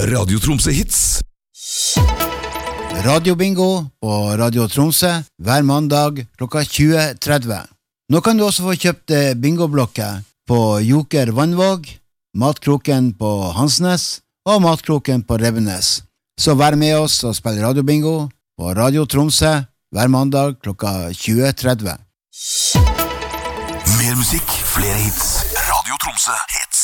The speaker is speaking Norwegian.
Radio Tromsø Hits. Radiobingo på Radio Tromsø hver mandag klokka 20.30. Nå kan du også få kjøpt bingoblokker på Joker Vannvåg, Matkroken på Hansnes og Matkroken på Revenes. Så vær med oss og spill radiobingo på Radio Tromsø hver mandag klokka 20.30. Mer musikk, flere hits. Radio Tromsø Hits.